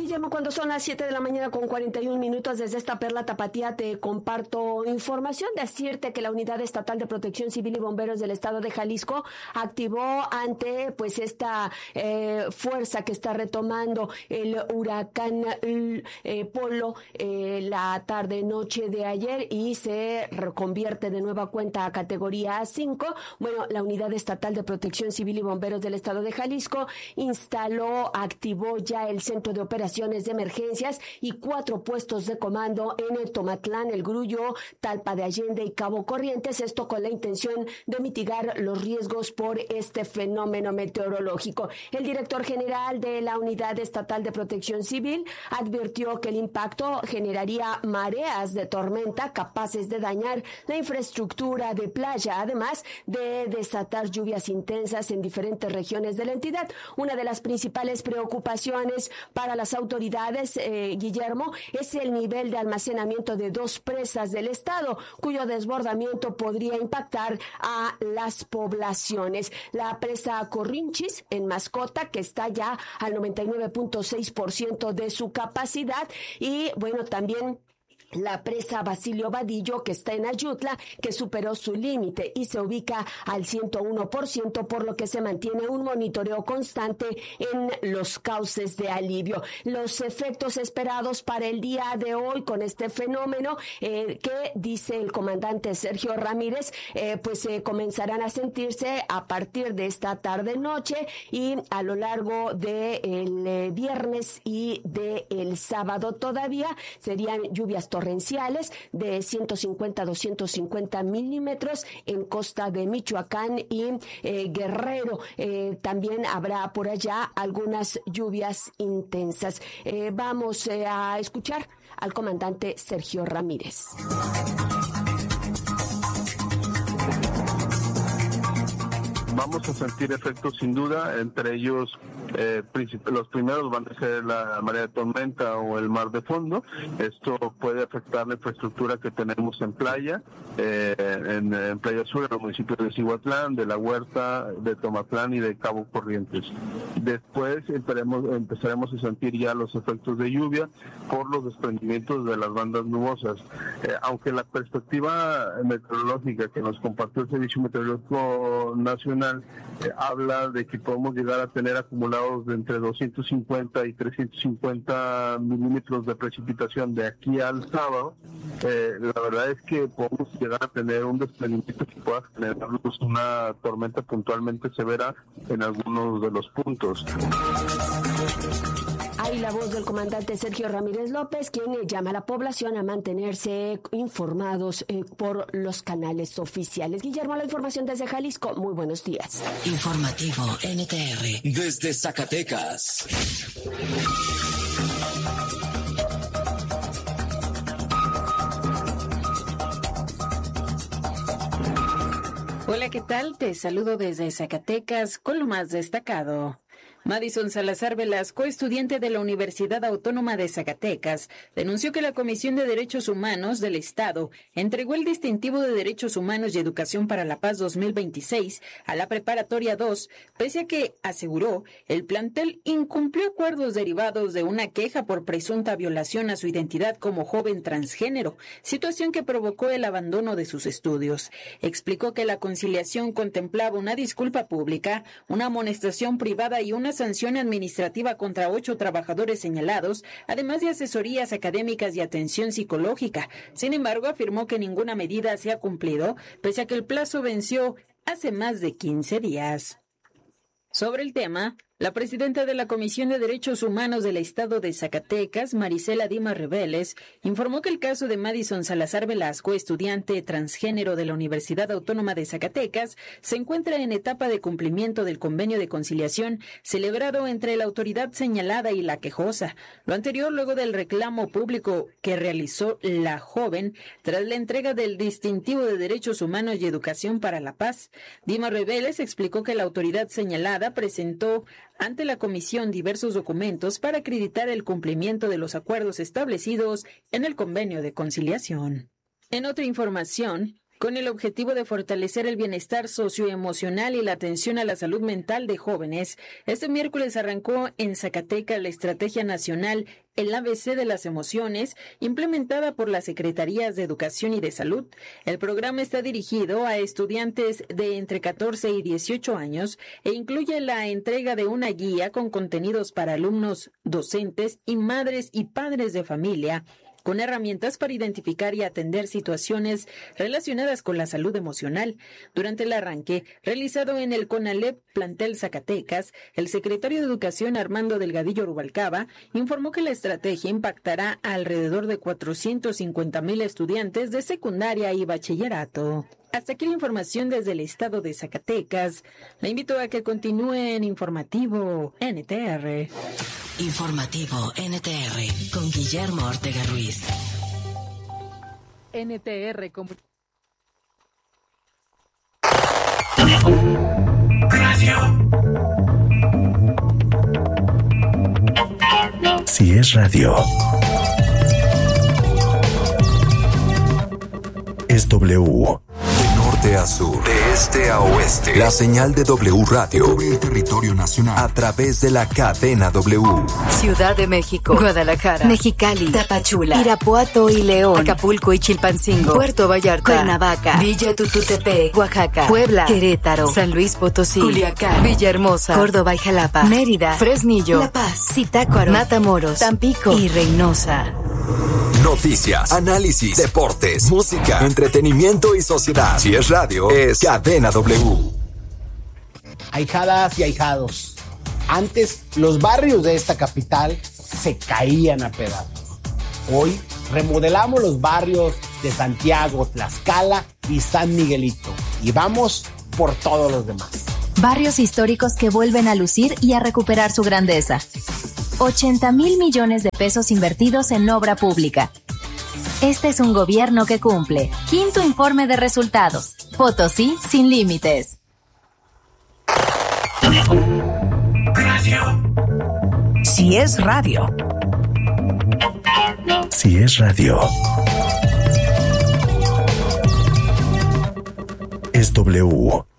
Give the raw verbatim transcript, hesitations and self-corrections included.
Guillermo, cuando son las siete de la mañana con cuarenta y un minutos, desde esta Perla Tapatía te comparto información. Decirte que la Unidad Estatal de Protección Civil y Bomberos del Estado de Jalisco activó ante pues esta eh, fuerza que está retomando el huracán eh, Polo eh, la tarde-noche de ayer y se reconvierte de nueva cuenta a categoría cinco. Bueno, la Unidad Estatal de Protección Civil y Bomberos del Estado de Jalisco instaló, activó ya el Centro de Operaciones de Emergencias y cuatro puestos de comando en el Tomatlán, El Grullo, Talpa de Allende y Cabo Corrientes, esto con la intención de mitigar los riesgos por este fenómeno meteorológico. El director general de la Unidad Estatal de Protección Civil advirtió que el impacto generaría mareas de tormenta capaces de dañar la infraestructura de playa, además de desatar lluvias intensas en diferentes regiones de la entidad. Una de las principales preocupaciones para las autoridades, eh, Guillermo, es el nivel de almacenamiento de dos presas del estado, cuyo desbordamiento podría impactar a las poblaciones. La presa Corrinchis, en Mascota, que está ya al noventa y nueve punto seis por ciento de su capacidad, y bueno, también la presa Basilio Vadillo, que está en Ayutla, que superó su límite y se ubica al ciento uno por ciento, por lo que se mantiene un monitoreo constante en los cauces de alivio. Los efectos esperados para el día de hoy con este fenómeno, eh, que dice el comandante Sergio Ramírez, eh, pues eh, comenzarán a sentirse a partir de esta tarde-noche y a lo largo del eh, viernes y del sábado. Todavía serían lluvias torrenciales de ciento cincuenta a doscientos cincuenta milímetros en costa de Michoacán y eh, Guerrero. Eh, también habrá por allá algunas lluvias intensas. Eh, vamos eh, a escuchar al comandante Sergio Ramírez. Vamos a sentir efectos sin duda, entre ellos eh, los primeros van a ser la marea de tormenta o el mar de fondo. Esto puede afectar la infraestructura que tenemos en playa, eh, en, en Playa Sur, en los municipios de Cihuatlán, de La Huerta, de Tomatlán y de Cabo Corrientes. Después empezaremos, empezaremos a sentir ya los efectos de lluvia por los desprendimientos de las bandas nubosas. Eh, aunque la perspectiva meteorológica que nos compartió el Servicio Meteorológico Nacional Eh, habla de que podemos llegar a tener acumulados de entre doscientos cincuenta y trescientos cincuenta milímetros de precipitación de aquí al sábado. Eh, la verdad es que podemos llegar a tener un desprendimiento que pueda generarnos una tormenta puntualmente severa en algunos de los puntos. Hay la voz del comandante Sergio Ramírez López, quien llama a la población a mantenerse informados eh, por los canales oficiales. Guillermo, la información desde Jalisco. Muy buenos días. Informativo N T R desde Zacatecas. Hola, ¿qué tal? Te saludo desde Zacatecas con lo más destacado. Madison Salazar Velasco, estudiante de la Universidad Autónoma de Zacatecas, denunció que la Comisión de Derechos Humanos del Estado entregó el distintivo de Derechos Humanos y Educación para la Paz dos mil veintiséis a la Preparatoria dos, pese a que, aseguró, el plantel incumplió acuerdos derivados de una queja por presunta violación a su identidad como joven transgénero, situación que provocó el abandono de sus estudios. Explicó que la conciliación contemplaba una disculpa pública, una amonestación privada y una sanción administrativa contra ocho trabajadores señalados, además de asesorías académicas y atención psicológica. Sin embargo, afirmó que ninguna medida se ha cumplido, pese a que el plazo venció hace más de quince días. Sobre el tema, la presidenta de la Comisión de Derechos Humanos del Estado de Zacatecas, Marisela Dimas Reveles, informó que el caso de Madison Salazar Velasco, estudiante transgénero de la Universidad Autónoma de Zacatecas, se encuentra en etapa de cumplimiento del convenio de conciliación celebrado entre la autoridad señalada y la quejosa. Lo anterior luego del reclamo público que realizó la joven tras la entrega del distintivo de Derechos Humanos y Educación para la Paz. Dimas Reveles explicó que la autoridad señalada presentó ante la comisión diversos documentos para acreditar el cumplimiento de los acuerdos establecidos en el convenio de conciliación. En otra información, Con el objetivo de fortalecer el bienestar socioemocional y la atención a la salud mental de jóvenes, este miércoles arrancó en Zacatecas la Estrategia Nacional El A B C de las Emociones, implementada por las Secretarías de Educación y de Salud. El programa está dirigido a estudiantes de entre catorce y dieciocho años e incluye la entrega de una guía con contenidos para alumnos, docentes y madres y padres de familia, con herramientas para identificar y atender situaciones relacionadas con la salud emocional. Durante el arranque, realizado en el CONALEP Plantel Zacatecas, el secretario de Educación Armando Delgadillo Rubalcaba informó que la estrategia impactará a alrededor de cuatrocientos cincuenta mil estudiantes de secundaria y bachillerato. Hasta aquí la información desde el estado de Zacatecas. La invito a que continúe en Informativo N T R. Informativo N T R con Guillermo Ortega Ruiz. N T R con... Radio. Si es radio, es W. Norte a sur, de este a oeste, la señal de W Radio cubre el territorio nacional a través de la cadena W. Ciudad de México, Guadalajara, Mexicali, Tapachula, Irapuato y León, Acapulco y Chilpancingo, Puerto Vallarta, Cuernavaca, Villa Tututepec, Oaxaca, Puebla, Querétaro, San Luis Potosí, Culiacán, Villahermosa, Córdoba y Jalapa, Mérida, Fresnillo, La Paz, Zitácuaro, Matamoros, Tampico y Reynosa. Noticias, análisis, deportes, música, entretenimiento y sociedad. Si es radio, es Cadena W. Ahijadas y ahijados, antes los barrios de esta capital se caían a pedazos. Hoy remodelamos los barrios de Santiago, Tlaxcala y San Miguelito y vamos por todos los demás. Barrios históricos que vuelven a lucir y a recuperar su grandeza. ochenta mil millones de pesos invertidos en obra pública. Este es un gobierno que cumple. Quinto informe de resultados. Potosí sin límites. Radio. Si es radio. Si es radio, es W.